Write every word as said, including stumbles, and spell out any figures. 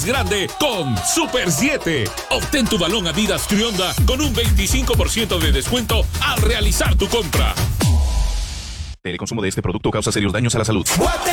más grande con Super siete. Obtén tu balón Adidas Trionda con un veinticinco por ciento de descuento al realizar tu compra. El consumo de este producto causa serios daños a la salud. Guate